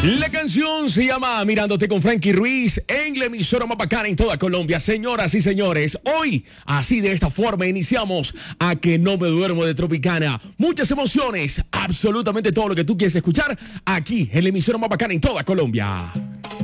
La canción se llama Mirándote con Frankie Ruiz en la emisora más bacana en toda Colombia. Señoras y señores, hoy, así de esta forma, iniciamos A Que No Me Duermo de Tropicana. Muchas emociones, absolutamente todo lo que tú quieres escuchar aquí en la emisora más bacana en toda Colombia.